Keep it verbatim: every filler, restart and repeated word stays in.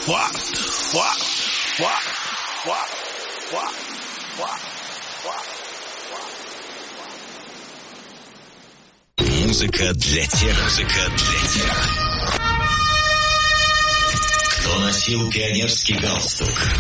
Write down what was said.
Музыка для тех, музыка для тех, кто носил пионерский галстук,